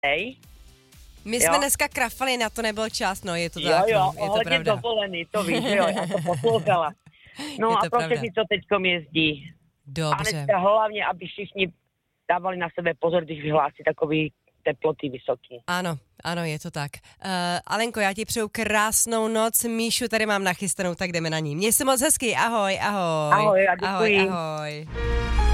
Hej. My jsme dneska krafali, na to nebyl čas, no je to tak, Jo, je to pravda. dovolený, to víš, jo, já to poslouchala. No a pro všechny, co teďkom jezdí. Dobře. Anečka, hlavně, aby všichni dávali na sebe pozor, když vyhlásí takový teploty vysoký. Ano, je to tak. Alenko, já ti přeju krásnou noc, Míšu tady mám nachystanou, tak jdeme na ní. Měj se moc hezky, ahoj. Ahoj a děkuji. Ahoj.